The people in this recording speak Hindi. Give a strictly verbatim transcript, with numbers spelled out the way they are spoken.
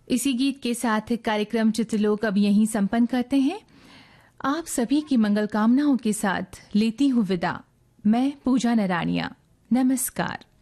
इसी गीत के साथ कार्यक्रम चित्रलोक अब यहीं संपन्न करते हैं। आप सभी की मंगल कामनाओं के साथ लेती हूँ विदा। मैं पूजा नराणिया। नमस्कार।